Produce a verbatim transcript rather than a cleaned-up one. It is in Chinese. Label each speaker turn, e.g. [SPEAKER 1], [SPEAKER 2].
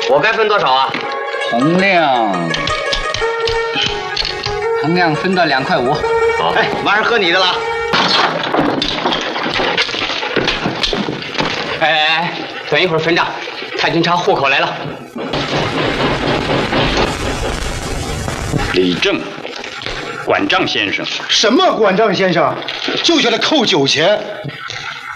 [SPEAKER 1] 我该分多少啊？
[SPEAKER 2] 洪亮，洪亮分到两块五。
[SPEAKER 1] 好，哎，晚上喝你的了。哎哎哎，等一会儿分账，太君查户口来了。
[SPEAKER 3] 李正，管账先生。
[SPEAKER 4] 什么管账先生？就叫他扣酒钱。